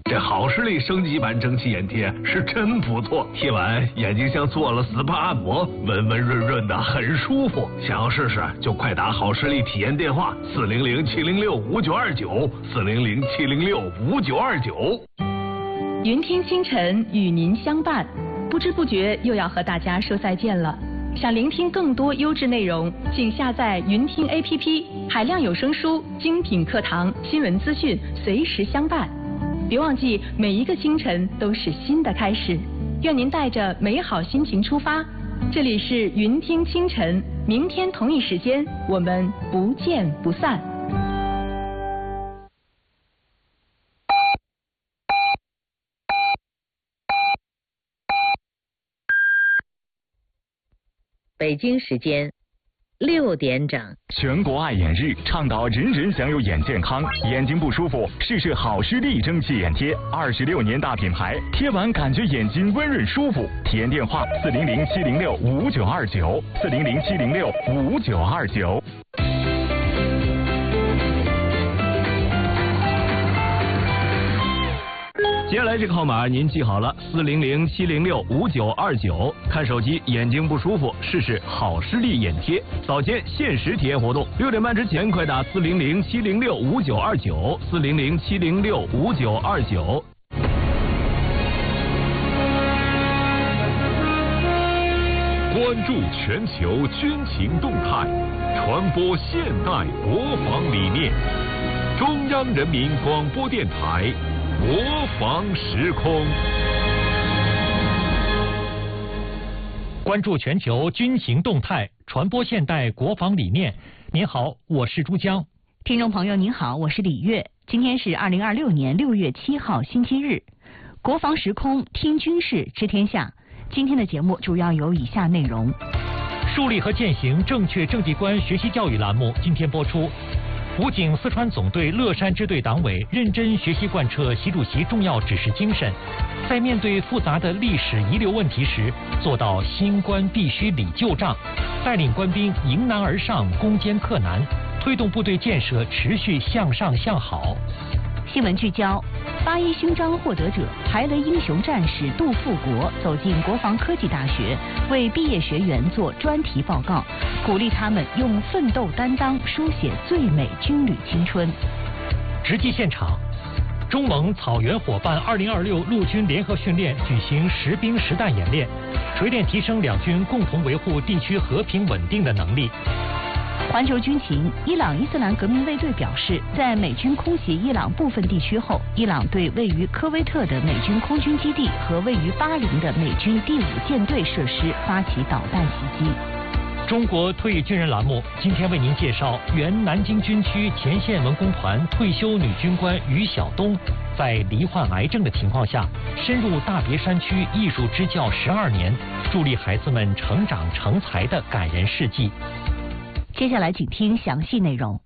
这好视力升级版蒸汽眼贴是真不错，贴完眼睛像做了 SPA 按摩，温温润润的，很舒服。想要试试就快打好视力体验电话400-706-5929，400-706-5929。 云听清晨与您相伴，不知不觉又要和大家说再见了。想聆听更多优质内容，请下载云听 APP， 海量有声书、精品课堂、新闻资讯，随时相伴。别忘记，每一个清晨都是新的开始。愿您带着美好心情出发。这里是云听清晨，明天同一时间我们不见不散。 北京时间6点整， 全国爱眼日倡导人人享有眼健康，眼睛不舒服试试好视力蒸汽眼贴，26年大品牌，贴完感觉眼睛温润舒服。体验电话400-706-5929，400-706-5929。 接下来这个号码您记好了，400-706-5929。看手机眼睛不舒服，试试好视力眼贴，早间限时体验活动，6点半之前快打400-706-5929，400-706-5929。 关注全球军情动态，传播现代国防理念。中央人民广播电台国防时空。 关注全球军情动态，传播现代国防理念。您好，我是朱江。 听众朋友您好，我是李月。今天是2026年6月7号星期日，国防时空听军事知天下。今天的节目主要有以下内容： 树立和践行正确政绩观学习教育栏目今天播出。武警四川总队乐山支队党委认真学习贯彻习主席重要指示精神，在面对复杂的历史遗留问题时，做到新官必须理旧账，带领官兵迎难而上，攻坚克难，推动部队建设持续向上向好。 新闻聚焦：8·1勋章获得者排雷英雄战士杜富国走进国防科技大学，为毕业学员做专题报告，鼓励他们用奋斗担当书写最美军旅青春。 直击现场，中蒙草原伙伴2026陆军联合训练举行实兵实弹演练，锤炼提升两军共同维护地区和平稳定的能力。 环球军情：伊朗伊斯兰革命卫队表示，在美军空袭伊朗部分地区后，伊朗对位于科威特的美军空军基地和位于巴林的美军第5舰队设施发起导弹袭击。 中国退役军人栏目今天为您介绍原南京军区前线文工团退休女军官于晓东，在罹患癌症的情况下，深入大别山区艺术支教12年，助力孩子们成长成才的感人事迹。 接下来请听详细内容。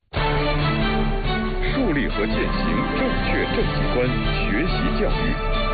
树立和践行正确政绩观学习教育。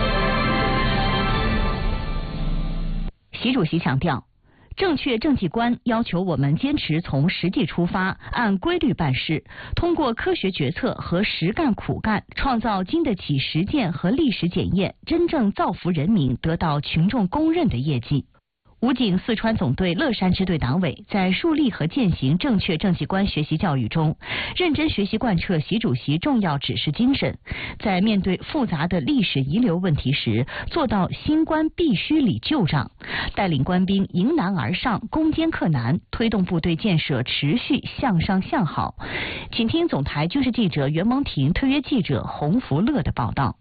习主席强调，正确政绩观要求我们坚持从实际出发，按规律办事，通过科学决策和实干苦干，创造经得起实践和历史检验，真正造福人民，得到群众公认的业绩。武警四川总队乐山支队党委在树立和践行正确政绩观学习教育中，认真学习贯彻习主席重要指示精神，在面对复杂的历史遗留问题时，做到新官必须理旧账，带领官兵迎难而上，攻坚克难，推动部队建设持续向上向好。请听总台军事记者袁蒙婷特约记者洪福乐的报道。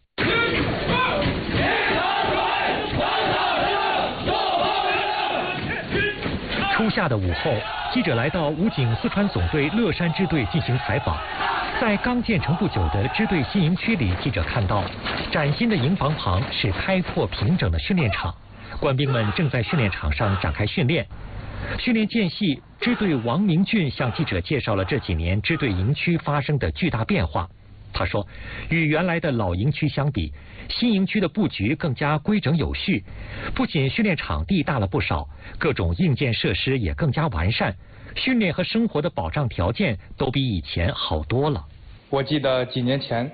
初夏的午后，记者来到武警四川总队乐山支队进行采访。在刚建成不久的支队新营区里，记者看到崭新的营房旁是开阔平整的训练场，官兵们正在训练场上展开训练。训练间隙，支队王明俊向记者介绍了这几年支队营区发生的巨大变化。他说，与原来的老营区相比，新营区的布局更加规整有序，不仅训练场地大了不少，各种硬件设施也更加完善，训练和生活的保障条件都比以前好多了。 我记得几年前，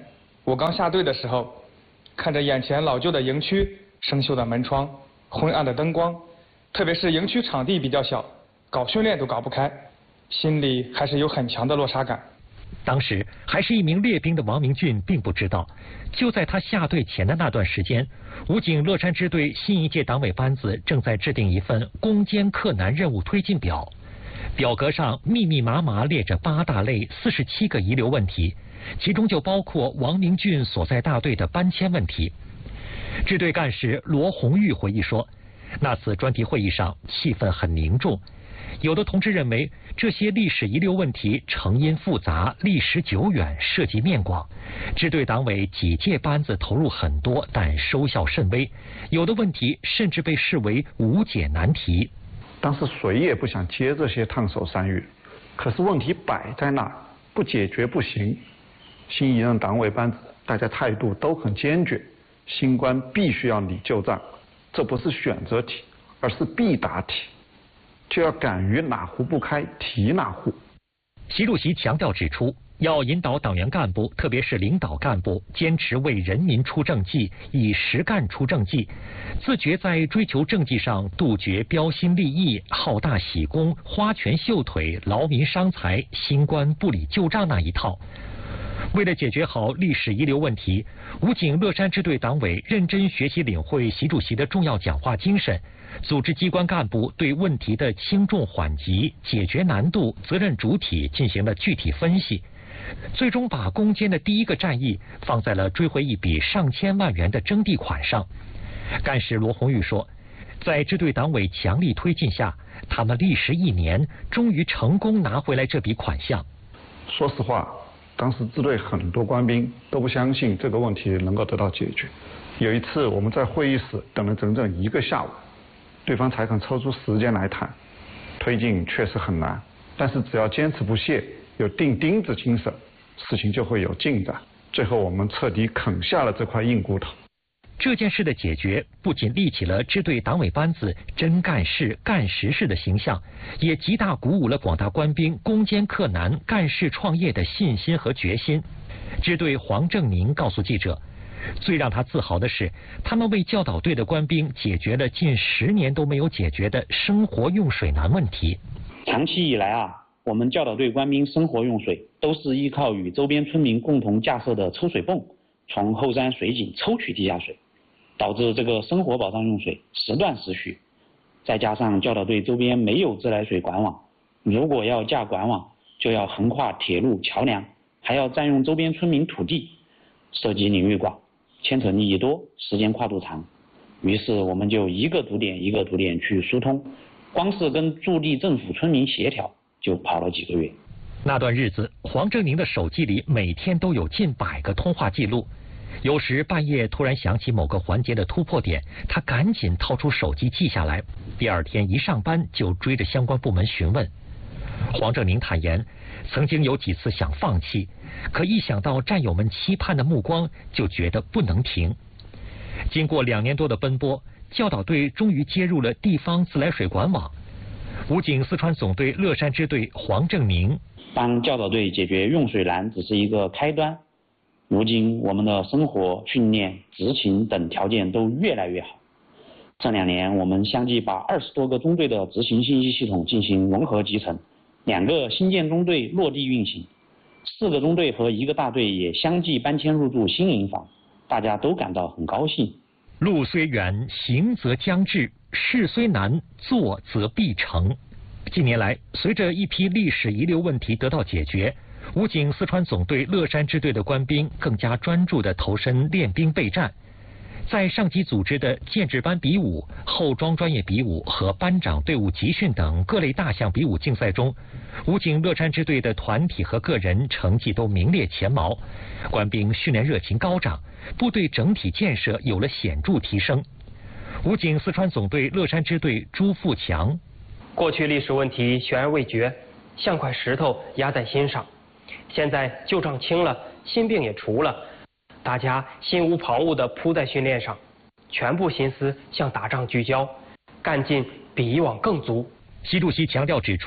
我刚下队的时候，看着眼前老旧的营区、生锈的门窗、昏暗的灯光，特别是营区场地比较小，搞训练都搞不开，心里还是有很强的落差感。 当时还是一名列兵的王明俊并不知道，就在他下队前的那段时间，武警乐山支队新一届党委班子正在制定一份攻坚克难任务推进表，表格上密密麻麻列着8大类47个遗留问题，其中就包括王明俊所在大队的搬迁问题。支队干事罗红玉回忆说，那次专题会议上气氛很凝重，有的同志认为这些历史遗留问题成因复杂、历史久远、涉及面广，支队党委几届班子投入很多，但收效甚微，有的问题甚至被视为无解难题。 当时谁也不想接这些烫手山芋，可是问题摆在那，不解决不行。新一任党委班子大家态度都很坚决，新官必须要理旧账，这不是选择题，而是必答题，就要敢于哪壶不开提哪壶。 习主席强调指出，要引导党员干部，特别是领导干部，坚持为人民出政绩，以实干出政绩，自觉在追求政绩上杜绝标新立异、好大喜功、花拳绣腿、劳民伤财、新官不理旧账那一套。为了解决好历史遗留问题，武警乐山支队党委认真学习领会习主席的重要讲话精神，组织机关干部对问题的轻重缓急、解决难度、责任主体进行了具体分析，最终把攻坚的第一个战役放在了追回一笔上千万元的征地款上。干事罗红玉说，在支队党委强力推进下，他们历时1年，终于成功拿回来这笔款项。 说实话，当时支队很多官兵都不相信这个问题能够得到解决。有一次我们在会议室等了整整1个下午，对方才肯抽出时间来谈。推进确实很难，但是只要坚持不懈，有钉钉子精神，事情就会有进展。最后我们彻底啃下了这块硬骨头。 这件事的解决不仅立起了支队党委班子真干事、干实事的形象，也极大鼓舞了广大官兵攻坚克难、干事创业的信心和决心。支队黄正宁告诉记者，最让他自豪的是，他们为教导队的官兵解决了近10年都没有解决的生活用水难问题。 长期以来我们教导队官兵生活用水都是依靠与周边村民共同架设的抽水泵从后山水井抽取地下水，导致这个生活保障用水时断时续。再加上教导队周边没有自来水管网，如果要架管网，就要横跨铁路桥梁，还要占用周边村民土地，涉及领域广，牵扯利益多，时间跨度长。于是我们就一个堵点一个堵点去疏通，光是跟驻地政府村民协调就跑了几个月。 那段日子，黄正宁的手机里每天都有近100个通话记录。有时半夜突然想起某个环节的突破点，他赶紧掏出手机记下来，第2天一上班就追着相关部门询问。黄正宁坦言，曾经有几次想放弃，可一想到战友们期盼的目光，就觉得不能停。经过2年多的奔波，教导队终于接入了地方自来水管网。武警四川总队乐山支队黄正宁， 帮教导队解决用水难只是一个开端，如今我们的生活、训练、执勤等条件都越来越好。这2年我们相继把20多个中队的执行信息系统进行融合集成，2个新建中队落地运行，4个中队和1个大队也相继搬迁入住新营房，大家都感到很高兴。 路虽远，行则将至，事虽难，做则必成。近年来，随着一批历史遗留问题得到解决，武警四川总队乐山支队的官兵更加专注地投身练兵备战。在上级组织的建制班比武、后装专业比武和班长队伍集训等各类大项比武竞赛中，武警乐山支队的团体和个人成绩都名列前茅，官兵训练热情高涨，部队整体建设有了显著提升。武警四川总队乐山支队朱富强， 过去历史问题悬而未决，像块石头压在心上，现在旧账清了，心病也除了，大家心无旁骛地扑在训练上，全部心思向打仗聚焦，干劲比以往更足。 习主席强调指出，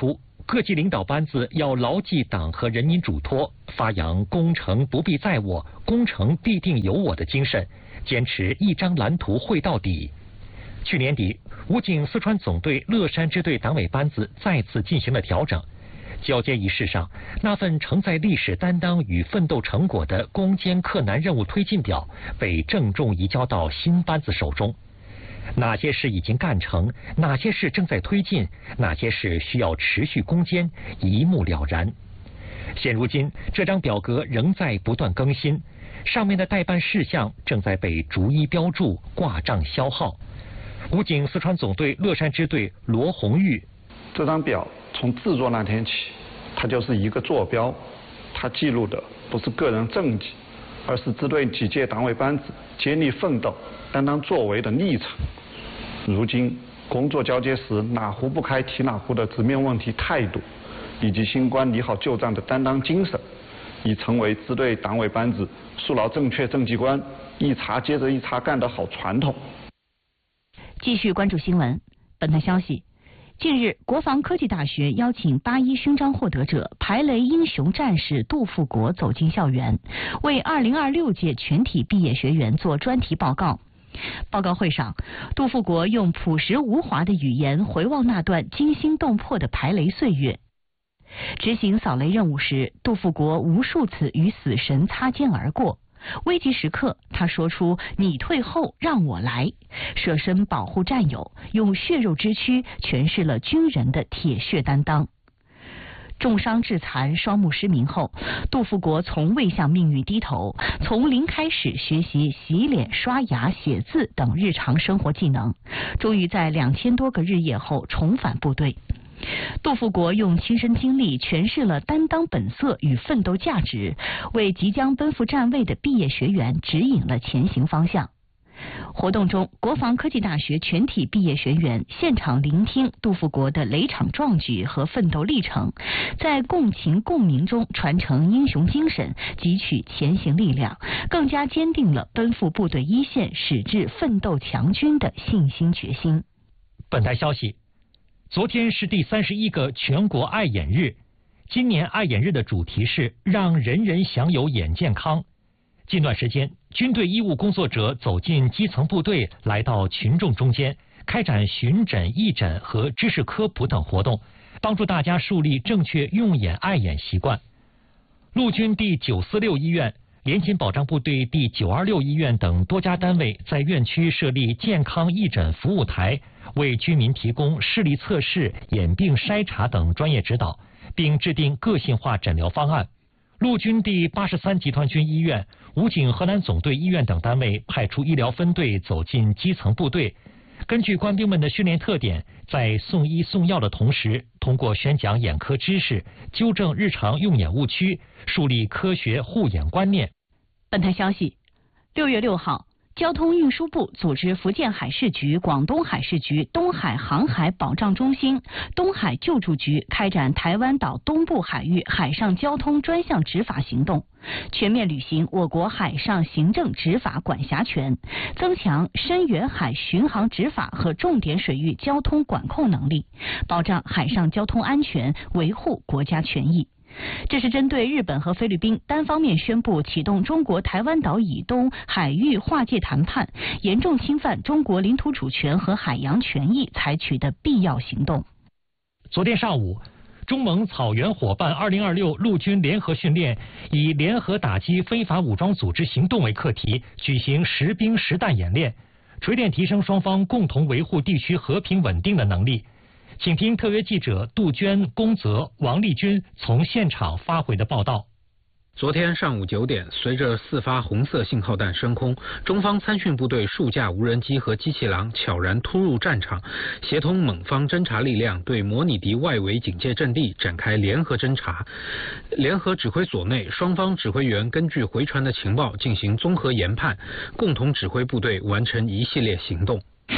各级领导班子要牢记党和人民嘱托，发扬攻城不必在我，攻城必定有我的精神，坚持一张蓝图绘到底。去年底，武警四川总队乐山支队党委班子再次进行了调整。交接仪式上，那份承载历史担当与奋斗成果的攻坚克难任务推进表被郑重移交到新班子手中。哪些事已经干成，哪些事正在推进，哪些事需要持续攻坚，一目了然。现如今，这张表格仍在不断更新，上面的待办事项正在被逐一标注、挂账消耗。武警四川总队乐山支队罗红玉， 这张表从制作那天起，它就是一个坐标，它记录的不是个人政绩，而是支队几届党委班子接力奋斗、担当作为的历程。如今工作交接时哪壶不开提哪壶的直面问题态度，以及新官拟好旧账的担当精神，已成为支队党委班子树牢正确政绩观、一茬接着一茬干的好传统。 继续关注新闻。本台消息，近日，国防科技大学邀请8·1勋章获得者、排雷英雄战士杜富国走进校园，为2026届全体毕业学员做专题报告。报告会上，杜富国用朴实无华的语言回望那段惊心动魄的排雷岁月。执行扫雷任务时，杜富国无数次与死神擦肩而过。危急时刻，他说出“你退后，让我来”，舍身保护战友，用血肉之躯诠释了军人的铁血担当。重伤致残、双目失明后，杜富国从未向命运低头，从零开始学习洗脸、刷牙、写字等日常生活技能，终于在2000多个日夜后重返部队。杜富国用亲身经历诠释了担当本色与奋斗价值，为即将奔赴站位的毕业学员指引了前行方向。活动中，国防科技大学全体毕业学员现场聆听杜富国的雷场壮举和奋斗历程，在共情共鸣中传承英雄精神，汲取前行力量，更加坚定了奔赴部队一线、矢志奋斗强军的信心决心。 本台消息，昨天是第31个全国爱眼日，今年爱眼日的主题是让人人享有眼健康。近段时间，军队医务工作者走进基层部队，来到群众中间，开展巡诊、义诊和知识科普等活动，帮助大家树立正确用眼爱眼习惯。陆军第946医院、联勤保障部队第926医院等多家单位在院区设立健康义诊服务台，为居民提供视力测试、眼病筛查等专业指导，并制定个性化诊疗方案。陆军第83集团军医院、武警河南总队医院等单位派出医疗分队走进基层部队，根据官兵们的训练特点，在送医送药的同时，通过宣讲眼科知识，纠正日常用眼误区，树立科学护眼观念。 本台消息，6月6号，交通运输部组织福建海事局、广东海事局、东海航海保障中心、东海救助局开展台湾岛东部海域海上交通专项执法行动，全面履行我国海上行政执法管辖权，增强深远海巡航执法和重点水域交通管控能力，保障海上交通安全，维护国家权益。这是针对日本和菲律宾单方面宣布启动中国台湾岛以东海域划界谈判，严重侵犯中国领土主权和海洋权益采取的必要行动。 昨天上午，中蒙草原伙伴2026陆军联合训练以联合打击非法武装组织行动为课题，举行实兵实弹演练，锤炼提升双方共同维护地区和平稳定的能力。请听特约记者杜鹃、龚泽、王立军从现场发回的报道。 昨天上午9点，随着4发红色信号弹升空，中方参训部队数架无人机和机器狼悄然突入战场，协同蒙方侦察力量对模拟敌外围警戒阵地展开联合侦察。联合指挥所内，双方指挥员根据回传的情报进行综合研判，共同指挥部队完成一系列行动。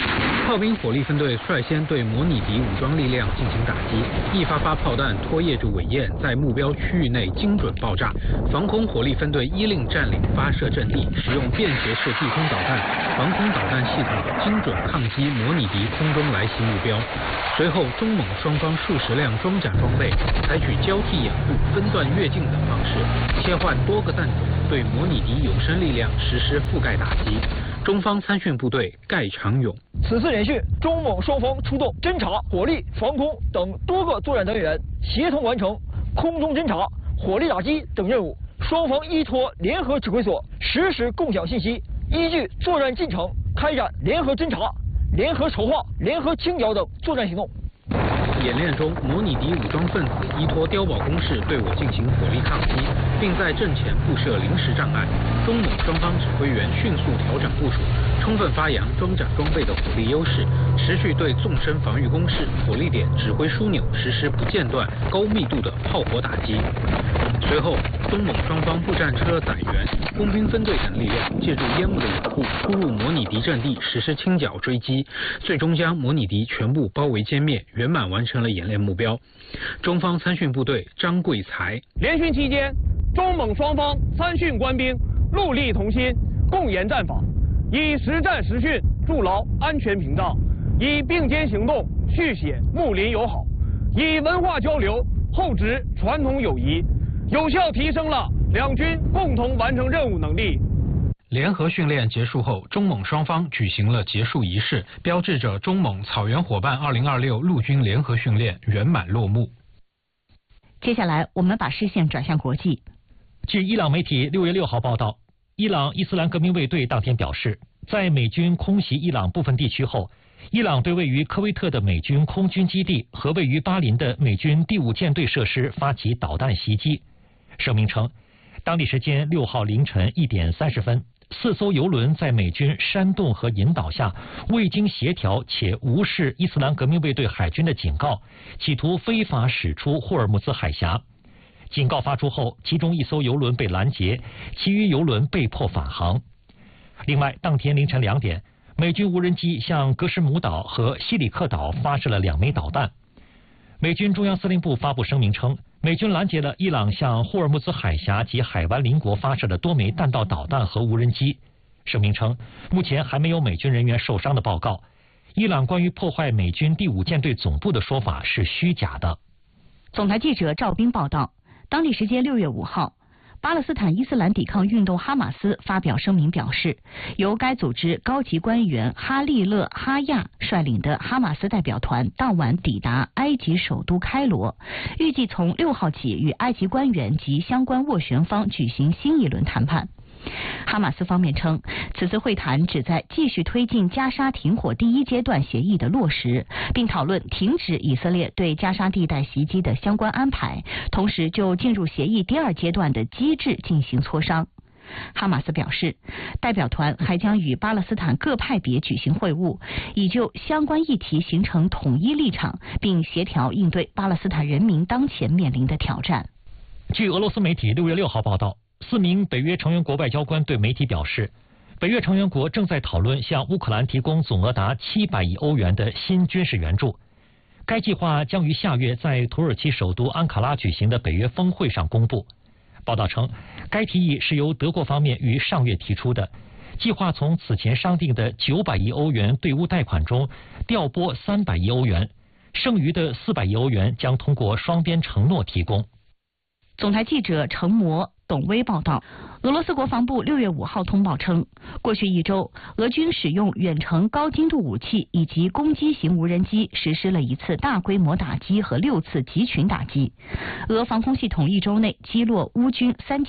炮兵火力分队率先对模拟敌武装力量进行打击，一发发炮弹拖曳着尾焰在目标区域内精准爆炸。防空火力分队依令占领发射阵地，使用便携式地空导弹、防空导弹系统精准抗击模拟敌空中来袭目标。随后，中蒙双方数十辆装甲装备采取交替掩护、分段越境等方式，切换多个弹种，对模拟敌有生力量实施覆盖打击。中方参训部队盖长勇。 此次演训，中蒙双方出动侦察、火力、防空等多个作战单元，协同完成空中侦察、火力打击等任务。双方依托联合指挥所，实时共享信息，依据作战进程开展联合侦察、联合筹划、联合清剿等作战行动。 演练中，模拟敌武装分子依托碉堡工事对我进行火力抗击，并在阵前布设临时障碍。中蒙双方指挥员迅速调整部署，充分发扬装甲装备的火力优势，持续对纵深防御工事、火力点、指挥枢纽实施不间断、高密度的炮火打击。随后，中蒙双方步战车、载员、工兵分队等力量借助烟雾的掩护，突入模拟敌阵地实施清剿追击，最终将模拟敌全部包围歼灭，圆满完成了演练目标。中方参训部队张贵才。 联训期间，中蒙双方参训官兵戮力同心，共研战法，以实战实训筑牢安全屏障，以并肩行动续写睦邻友好，以文化交流厚植传统友谊，有效提升了两军共同完成任务能力。 联合训练结束后，中蒙双方举行了结束仪式，标志着中蒙草原伙伴2026陆军联合训练圆满落幕。 接下来，我们把视线转向国际。 据伊朗媒体6月6号报道，伊朗伊斯兰革命卫队当天表示，在美军空袭伊朗部分地区后，伊朗对位于科威特的美军空军基地和位于巴林的美军第5舰队设施发起导弹袭击。声明称，当地时间6号凌晨1点30分，4艘油轮在美军煽动和引导下，未经协调且无视伊斯兰革命卫队海军的警告，企图非法驶出霍尔木兹海峡。警告发出后，其中1艘油轮被拦截，其余油轮被迫返航。另外，当天凌晨2点，美军无人机向格什姆岛和西里克岛发射了2枚导弹。美军中央司令部发布声明称，美军拦截了伊朗向霍尔木兹海峡及海湾邻国发射的多枚弹道导弹和无人机。声明称，目前还没有美军人员受伤的报告。伊朗关于破坏美军第5舰队总部的说法是虚假的。 总台记者赵斌报道，当地时间6月5号，巴勒斯坦伊斯兰抵抗运动哈马斯发表声明表示，由该组织高级官员哈利勒·哈亚率领的哈马斯代表团当晚抵达埃及首都开罗，预计从6号起与埃及官员及相关斡旋方举行新一轮谈判。哈马斯方面称，此次会谈旨在继续推进加沙停火第1阶段协议的落实，并讨论停止以色列对加沙地带袭击的相关安排，同时就进入协议第2阶段的机制进行磋商。哈马斯表示，代表团还将与巴勒斯坦各派别举行会晤，以就相关议题形成统一立场，并协调应对巴勒斯坦人民当前面临的挑战。 据俄罗斯媒体6月6号报道，4名北约成员国外交官对媒体表示，北约成员国正在讨论向乌克兰提供总额达700亿欧元的新军事援助。该计划将于下月在土耳其首都安卡拉举行的北约峰会上公布。报道称，该提议是由德国方面于上月提出的，计划从此前商定的900亿欧元对乌贷款中调拨300亿欧元，剩余的400亿欧元将通过双边承诺提供。 总台记者程模、董威报道，俄罗斯国防部6月5号通报称，过去1周，俄军使用远程高精度武器以及攻击型无人机实施了1次大规模打击和6次集群打击。俄防空系统1周内击落乌军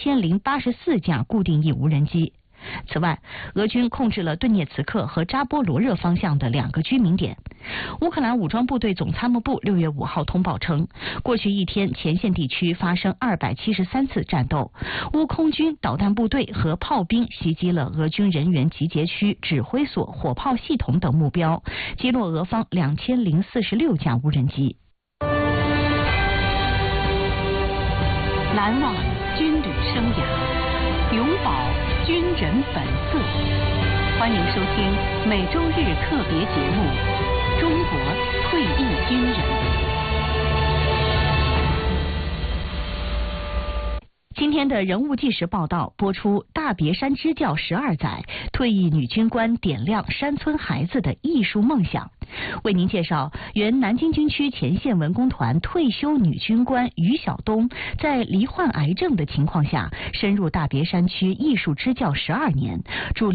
3084架固定翼无人机。此外，俄军控制了顿涅茨克和扎波罗热方向的2个居民点。乌克兰武装部队总参谋部6月5号通报称，过去1天前线地区发生273次战斗，乌空军导弹部队和炮兵袭击了俄军人员集结区、指挥所、火炮系统等目标，击落俄方2046架无人机。 难忘军旅生涯，永葆军人本色。 欢迎收听每周日特别节目《中国退役军人》。今天的人物纪实报道播出大别山支教12载，退役女军官点亮山村孩子的艺术梦想。为您介绍原南京军区前线文工团退休女军官于晓东在罹患癌症的情况下，深入大别山区艺术支教12年，助力